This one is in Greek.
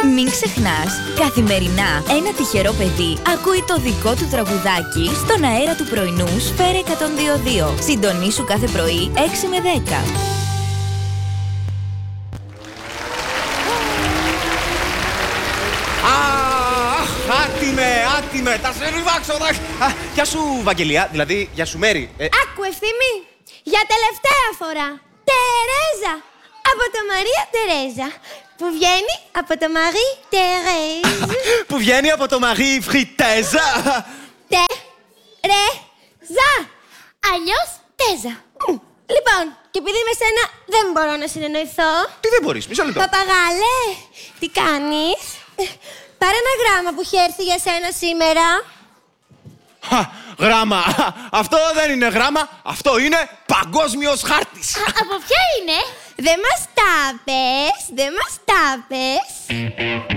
Μην ξεχνάς, καθημερινά ένα τυχερό παιδί ακούει το δικό του τραγουδάκι στον αέρα του πρωινού Σφαίρα 102.2. Συντονίσου κάθε πρωί 6 με 10. Άτιμε, τα σε ριβάξω. Γεια σου, Βαγγελία, δηλαδή, γεια σου, Μέρη. Άκου, Ευθύμη, για τελευταία φορά. Τερέζα, από το Μαρία Τερέζα, που βγαίνει από το Μαρί Τερέζ. Που βγαίνει από το Μαρί Φριτέζα. Τερέζα, αλλιώς Τέζα. Λοιπόν, και επειδή με σένα δεν μπορώ να συνεννοηθώ. Τι δεν μπορείς, μισό λεπτό. Παπαγάλε, τι κάνεις? Πάρε ένα γράμμα που έχει έρθει για σένα σήμερα. Γράμμα. Αυτό δεν είναι γράμμα, αυτό είναι παγκόσμιος χάρτης. Από ποια είναι? Δεν μας τα πες, δεν μας τα πες.